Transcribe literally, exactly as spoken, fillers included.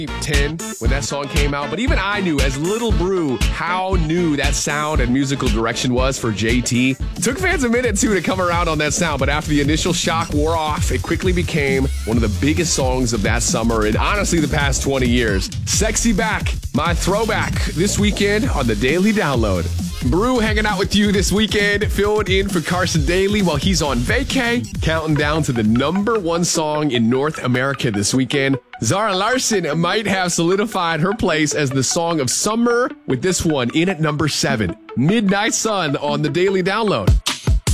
ten when that song came out, but even I knew as Little Brew how new that sound and musical direction was for J T. It took fans a minute too to come around on that sound, but after the initial shock wore off, it quickly became one of the biggest songs of that summer and honestly the past twenty years. Sexy Back, my throwback this weekend on the Daily Download. Brew hanging out with you this weekend, filling in for Carson Daly while he's on vacay, counting down to the number one song in North America this weekend. Zara Larsson might have solidified her place as the song of summer with this one in at number seven. Midnight Sun on the Daily Download.